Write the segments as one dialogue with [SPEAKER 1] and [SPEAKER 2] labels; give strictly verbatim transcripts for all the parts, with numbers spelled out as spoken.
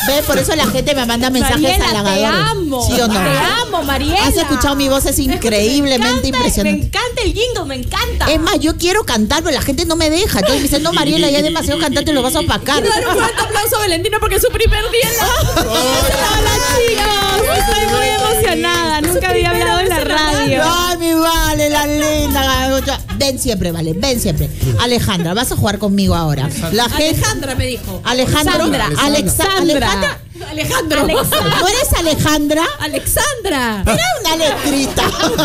[SPEAKER 1] ¿Ve? Por eso la gente me manda mensajes
[SPEAKER 2] Mariela,
[SPEAKER 1] halagadores.
[SPEAKER 2] te amo.
[SPEAKER 1] ¿Sí o no?
[SPEAKER 2] Te amo, Mariela.
[SPEAKER 1] Has escuchado mi voz, es increíblemente
[SPEAKER 2] me encanta,
[SPEAKER 1] impresionante.
[SPEAKER 2] Me encanta el jingle, me encanta.
[SPEAKER 1] Es más, yo quiero cantar, pero la gente no me deja. Entonces me dicen, no, Mariela, ya es demasiado cantante, lo vas a opacar.
[SPEAKER 2] Quiero dar un fuerte aplauso a Valentina porque es su primer día en la... Hola, chicos. Estoy muy emocionada. Nunca había hablado en la radio.
[SPEAKER 1] Ay, mi Vale, la linda. Ven siempre, Vale, ven siempre. Alejandra, vas a jugar conmigo ahora. La gente...
[SPEAKER 2] Alejandra me dijo.
[SPEAKER 1] Alejandro.
[SPEAKER 2] Alexandra.
[SPEAKER 1] Alexandra.
[SPEAKER 2] Alejandra. Alejandro.
[SPEAKER 1] ¿No eres Alejandra?
[SPEAKER 2] Alexandra.
[SPEAKER 1] Era una letrita.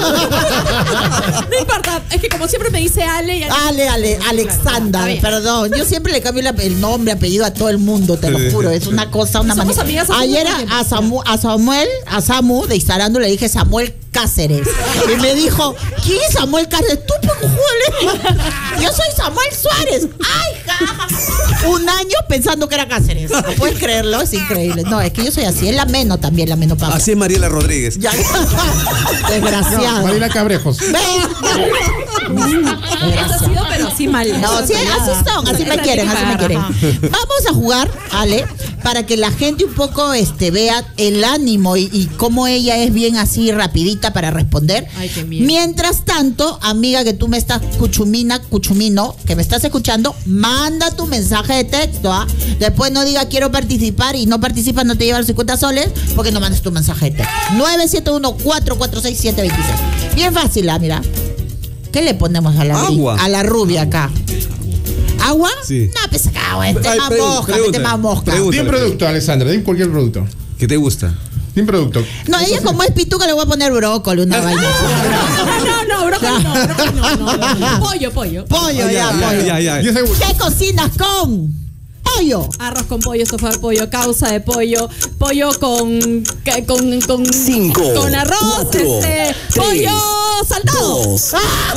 [SPEAKER 2] No importa, es que como siempre me dice Ale y Ale.
[SPEAKER 1] Ale, Ale, Alexandra, perdón. Yo siempre le cambio la, el nombre, apellido a todo el mundo, te lo juro. Es una cosa, una
[SPEAKER 2] Somos
[SPEAKER 1] manera.
[SPEAKER 2] amigas hace
[SPEAKER 1] Ayer
[SPEAKER 2] mucho tiempo.
[SPEAKER 1] a, Samu, a Samuel, a Samu de Instagram le dije Samuel Cáceres. Y me dijo, ¿quién es Samuel Cáceres? Tú, Jules. Yo soy Samuel Suárez. Ay, ja. Un año pensando que era Cáceres. ¿No puedes creerlo? Es increíble. No, es que yo soy así. Es la Meno también, la Meno Pablo.
[SPEAKER 3] Así es Mariela Rodríguez.
[SPEAKER 1] Ya. Desgraciado.
[SPEAKER 4] No, Mariela Cabrejos.
[SPEAKER 1] Ven.
[SPEAKER 2] Eso ha sido, pero así mal.
[SPEAKER 1] No, sí, así son, así me quieren, así me quieren. Vamos a jugar, Ale, para que la gente un poco este, vea el ánimo y, y cómo ella es bien así rapidita para responder.
[SPEAKER 2] Ay, qué miedo.
[SPEAKER 1] Mientras tanto, amiga que tú me estás cuchumina, cuchumino, que me estás escuchando, manda tu mensaje de texto, ¿ah? Después no diga quiero participar y no participas, no te llevan los cincuenta soles, porque no mandes tu mensaje de texto. nueve siete uno, cuatro cuatro seis, siete dos seis. Bien fácil, ¿ah? Mira. ¿Qué le ponemos a la,
[SPEAKER 3] Agua.
[SPEAKER 1] a la rubia acá? ¿Agua?
[SPEAKER 3] Sí.
[SPEAKER 1] No, pues agua, este
[SPEAKER 3] Ay,
[SPEAKER 1] más
[SPEAKER 3] pregunta,
[SPEAKER 1] mosca, este
[SPEAKER 3] pregunta,
[SPEAKER 1] más mosca.
[SPEAKER 3] pregunta.
[SPEAKER 4] Dime producto, Alessandra, dime cualquier producto.
[SPEAKER 3] ¿Qué te gusta?
[SPEAKER 4] Dime producto.
[SPEAKER 1] No, ella como es pituca le voy a poner brócoli, una vaina.
[SPEAKER 2] No, no, no, brócoli no, brócoli no, no, no. Pollo, pollo.
[SPEAKER 1] Pollo,
[SPEAKER 3] Ah,
[SPEAKER 1] ya, pollo.
[SPEAKER 3] ya, ya.
[SPEAKER 4] Y ese-
[SPEAKER 1] ¿Qué cocinas con? Pollo.
[SPEAKER 2] Arroz con pollo, sofá de pollo, causa de pollo, pollo con con con
[SPEAKER 5] Cinco,
[SPEAKER 2] con arroz,
[SPEAKER 5] cuatro,
[SPEAKER 2] este,
[SPEAKER 5] tres,
[SPEAKER 2] pollo saltado.
[SPEAKER 5] dos.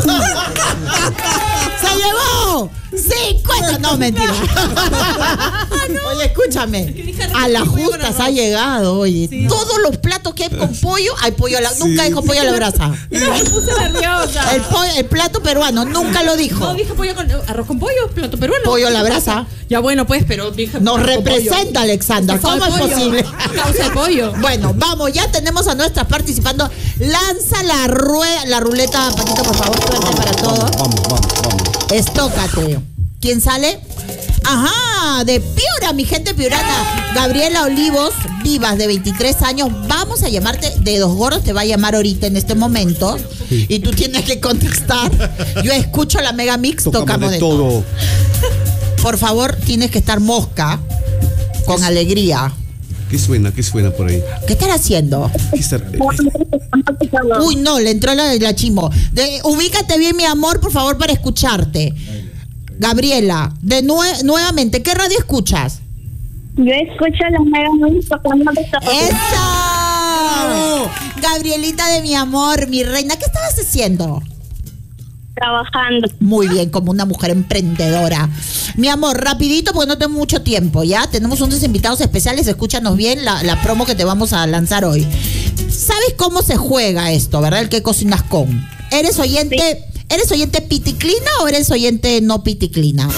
[SPEAKER 1] ¡Se llevó! ¡cincuenta! No, mentira. Oye, escúchame. A las justas ha llegado, oye. Todos los platos que hay con pollo, hay pollo a la...
[SPEAKER 3] Sí.
[SPEAKER 1] Nunca dijo pollo a la brasa.
[SPEAKER 2] Me puse nerviosa.
[SPEAKER 1] El, pollo, el plato peruano, nunca lo dijo.
[SPEAKER 2] No, dije pollo con arroz con pollo, plato peruano.
[SPEAKER 1] Pollo a la brasa.
[SPEAKER 2] Ya bueno, pues, pero dije
[SPEAKER 1] Nos
[SPEAKER 2] arroz con
[SPEAKER 1] representa,
[SPEAKER 2] pollo.
[SPEAKER 1] Alexandra.
[SPEAKER 2] Sofá
[SPEAKER 1] ¿Cómo
[SPEAKER 2] de
[SPEAKER 1] es
[SPEAKER 2] pollo.
[SPEAKER 1] posible?
[SPEAKER 2] Causa de pollo.
[SPEAKER 1] Bueno, vamos, ya tenemos a nuestras participando. Lanza la rueda, la ruleta, Patito, por favor, suerte para todos.
[SPEAKER 3] Vamos, vamos, vamos.
[SPEAKER 1] Estócate. ¿Quién sale? Ajá, de Piura, mi gente piurana. Gabriela Olivos, Vivas, de veintitrés años. Vamos a llamarte, de Dos Gordos te va a llamar ahorita en este momento. Y tú tienes que contestar. Yo escucho la Mega Mix, tocamos,
[SPEAKER 3] Tocamos
[SPEAKER 1] de
[SPEAKER 3] de
[SPEAKER 1] todo.
[SPEAKER 3] todo.
[SPEAKER 1] Por favor, tienes que estar mosca, con alegría.
[SPEAKER 3] ¿Qué suena? ¿Qué suena por ahí?
[SPEAKER 1] ¿Qué están haciendo?
[SPEAKER 3] ¿Qué está-
[SPEAKER 1] Uy, no, le entró la, la chimo. De, ubícate bien, mi amor, por favor, para escucharte. Gabriela, de nue- nuevamente, ¿qué radio escuchas?
[SPEAKER 6] Yo escucho la Mega Mix tocando de todo.
[SPEAKER 1] ¡Eso! Gabrielita de mi amor, mi reina, ¿qué estabas haciendo?
[SPEAKER 6] Trabajando.
[SPEAKER 1] Muy bien, como una mujer emprendedora. Mi amor, rapidito porque no tengo mucho tiempo, ¿ya? Tenemos unos invitados especiales, escúchanos bien la, la promo que te vamos a lanzar hoy. ¿Sabes cómo se juega esto, verdad? El que cocinas con. ¿Eres oyente, sí. ¿Eres oyente piticlina o eres oyente no piticlina?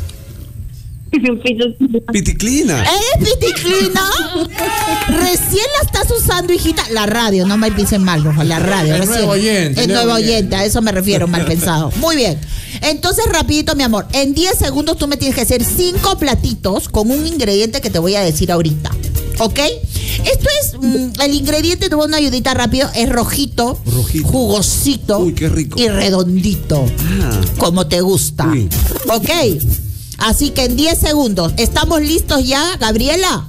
[SPEAKER 3] Piticlina.
[SPEAKER 1] ¿Eres piticlina? Recién la estás usando, hijita. La radio, no me piensen mal, por favor, la radio.
[SPEAKER 4] El
[SPEAKER 1] recién.
[SPEAKER 4] nuevo oyente,
[SPEAKER 1] El
[SPEAKER 4] nuevo
[SPEAKER 1] nuevo oyente.
[SPEAKER 4] oyente.
[SPEAKER 1] A eso me refiero, mal pensado. Muy bien. Entonces, rapidito, mi amor. En diez segundos tú me tienes que hacer cinco platitos con un ingrediente que te voy a decir ahorita. ¿Ok? Esto es, mm, el ingrediente, te voy a una ayudita rápido, es rojito,
[SPEAKER 3] Rojito.
[SPEAKER 1] jugosito.
[SPEAKER 3] Uy, qué rico.
[SPEAKER 1] Y redondito.
[SPEAKER 3] Ah.
[SPEAKER 1] Como te gusta.
[SPEAKER 3] Uy.
[SPEAKER 1] ¿Ok? Así que en diez segundos. ¿Estamos listos ya, Gabriela?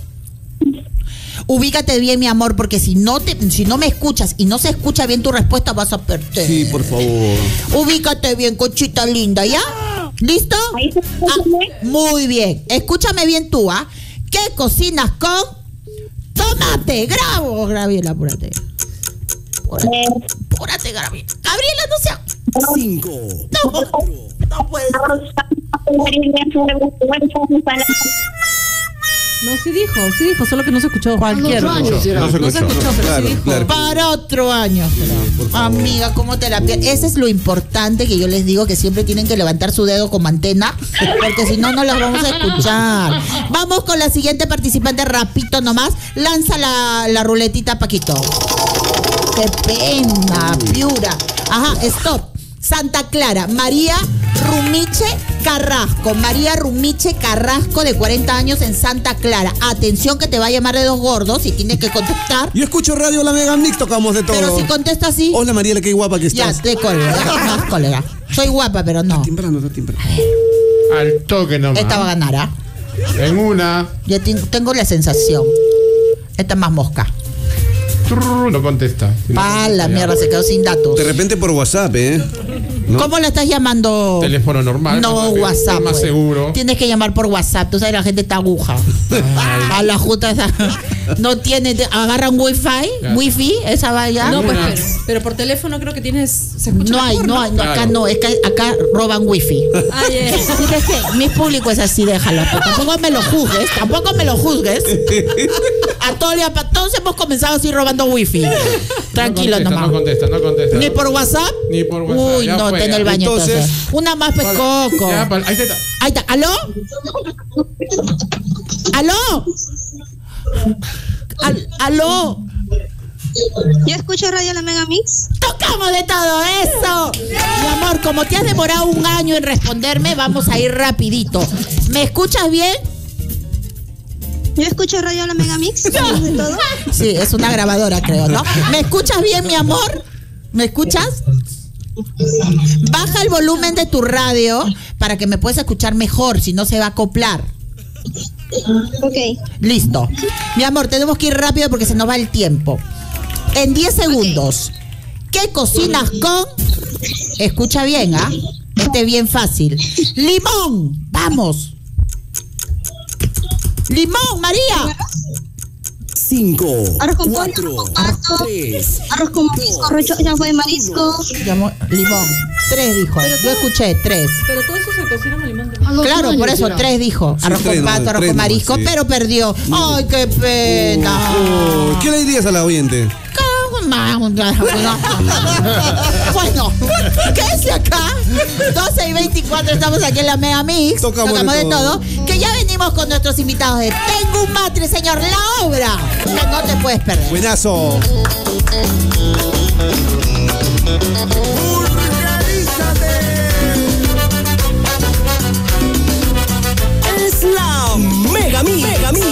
[SPEAKER 1] Ubícate bien, mi amor, porque si no te, si no me escuchas y no se escucha bien tu respuesta, vas a perder.
[SPEAKER 3] Sí, por favor.
[SPEAKER 1] Ubícate bien, conchita linda, ¿ya? ¿Listo?
[SPEAKER 6] Ahí se escucha
[SPEAKER 1] Ah,
[SPEAKER 6] bien.
[SPEAKER 1] muy bien. Escúchame bien tú, ¿ah? ¿Qué cocinas con tomate? Grabo, Gabriela, apúrate. Apúrate,
[SPEAKER 6] Eh,
[SPEAKER 1] apúrate, Gabriela. Gabriela, no sea...
[SPEAKER 5] Cinco.
[SPEAKER 1] No, no puede ser.
[SPEAKER 6] arroz, papa, ingredientes, huevos, ensalada.
[SPEAKER 2] No, sí dijo, sí dijo, solo que no se escuchó.
[SPEAKER 1] Cualquier
[SPEAKER 4] No se
[SPEAKER 2] No se
[SPEAKER 4] escuchó.
[SPEAKER 2] escuchó, pero
[SPEAKER 3] Claro,
[SPEAKER 2] sí dijo.
[SPEAKER 3] claro.
[SPEAKER 1] Para otro año.
[SPEAKER 3] por favor.
[SPEAKER 1] Amiga, ¿cómo te la pierdes? Ese es lo importante que yo les digo, que siempre tienen que levantar su dedo como antena, porque si no, no las vamos a escuchar. Vamos con la siguiente participante, rapidito nomás. Lanza la, la ruletita, Paquito. Qué pena, Piura. Ajá, stop. Santa Clara, María Rumiche Carrasco. María Rumiche Carrasco, de cuarenta años, en Santa Clara. Atención, que te va a llamar de dos gordos y tienes que contestar.
[SPEAKER 3] Yo escucho radio La Mega Mix, tocamos de todo.
[SPEAKER 1] Pero si contesta así,
[SPEAKER 3] Hola Mariela, qué guapa que
[SPEAKER 1] ya
[SPEAKER 3] estás.
[SPEAKER 1] te colega. No, colega. Soy guapa, pero no.
[SPEAKER 3] Timbrando, está timbrando.
[SPEAKER 4] Al toque nomás.
[SPEAKER 1] Esta va a ganar, ¿ah?
[SPEAKER 4] En una.
[SPEAKER 1] Ya te- tengo la sensación. Esta es más mosca.
[SPEAKER 4] Trrr, no contesta. Si no
[SPEAKER 1] Pa'
[SPEAKER 4] contesta,
[SPEAKER 1] la
[SPEAKER 4] ya.
[SPEAKER 1] mierda, se quedó sin datos.
[SPEAKER 3] De repente por WhatsApp, ¿eh? ¿No?
[SPEAKER 1] ¿Cómo la estás llamando?
[SPEAKER 4] Teléfono normal.
[SPEAKER 1] No,
[SPEAKER 4] más-
[SPEAKER 1] WhatsApp.
[SPEAKER 4] es más
[SPEAKER 1] pues.
[SPEAKER 4] seguro.
[SPEAKER 1] Tienes que llamar por WhatsApp. Tú sabes, la gente está aguja. A la justa esa. No tiene. te- Agarran wifi.
[SPEAKER 4] Ya.
[SPEAKER 1] Wifi, esa vaya.
[SPEAKER 2] No,
[SPEAKER 1] No,
[SPEAKER 2] pues,
[SPEAKER 4] Una.
[SPEAKER 2] pero, pero por teléfono creo que tienes. Se escucha
[SPEAKER 1] hay,
[SPEAKER 2] mejor,
[SPEAKER 1] no hay. No, acá
[SPEAKER 4] Claro.
[SPEAKER 1] no. Es que acá roban wifi.
[SPEAKER 2] Ay, eh.
[SPEAKER 1] Sí, es que mi público es así, déjalo. Pero tampoco me lo juzgues. Tampoco me lo juzgues. A todos, le- a todos hemos comenzado así robando wifi. Tranquilo
[SPEAKER 4] no contesta,
[SPEAKER 1] nomás.
[SPEAKER 4] No contesta, no contesta.
[SPEAKER 1] ¿Ni por WhatsApp?
[SPEAKER 4] Ni por WhatsApp,
[SPEAKER 1] Uy,
[SPEAKER 4] ya
[SPEAKER 1] no,
[SPEAKER 4] fue,
[SPEAKER 1] está en
[SPEAKER 4] ya.
[SPEAKER 1] el baño entonces.
[SPEAKER 3] Entonces-
[SPEAKER 1] Una más, pues, Coco.
[SPEAKER 4] Ya, pa- ahí está.
[SPEAKER 1] Ahí está. ¿Aló? ¿Aló? Al- ¿Aló?
[SPEAKER 6] Yo escucho Radio La Mega Mix.
[SPEAKER 1] ¡Tocamos de todo eso! Mi amor, como te has demorado un año en responderme, vamos a ir rapidito. ¿Me escuchas bien?
[SPEAKER 6] Yo escucho Radio La Mega Mix. De todo.
[SPEAKER 1] Sí, es una grabadora, creo, ¿no? ¿Me escuchas bien, mi amor? ¿Me escuchas? Baja el volumen de tu radio para que me puedas escuchar mejor, si no se va a acoplar.
[SPEAKER 6] Ok.
[SPEAKER 1] Listo. Mi amor, tenemos que ir rápido porque se nos va el tiempo. En diez segundos, ¿qué cocinas con? Escucha bien, ¿ah? Este es bien fácil. ¡Limón! ¡Vamos! ¡Limón, María!
[SPEAKER 5] Cinco,
[SPEAKER 6] Arroz con pollo,
[SPEAKER 5] cuatro,
[SPEAKER 6] arroz con pato,
[SPEAKER 5] tres,
[SPEAKER 6] arroz con marisco, arroz chafa de marisco.
[SPEAKER 1] Llamó- Limón. Tres dijo. Yo escuché tres.
[SPEAKER 2] Pero todo eso se cocina con limón también.
[SPEAKER 1] Claro, por eso tres dijo.
[SPEAKER 3] Sí,
[SPEAKER 1] Arroz
[SPEAKER 3] tres
[SPEAKER 1] con
[SPEAKER 3] nomás,
[SPEAKER 1] pato, arroz
[SPEAKER 3] tres
[SPEAKER 1] con
[SPEAKER 3] nomás,
[SPEAKER 1] marisco,
[SPEAKER 3] sí.
[SPEAKER 1] pero perdió. ¡Ay, qué pena!
[SPEAKER 3] Uy, ¿qué le dirías a la oyente?
[SPEAKER 1] Bueno, quédese acá. doce y veinticuatro, estamos aquí en la Mega Mix.
[SPEAKER 3] Tocamos
[SPEAKER 1] Tocamos
[SPEAKER 3] de
[SPEAKER 1] de todo. Que ya venimos con nuestros invitados de Tengo un Matre, señor, la obra que no te puedes perder.
[SPEAKER 3] Buenazo.
[SPEAKER 5] es la Mega Mix. Mega Mix.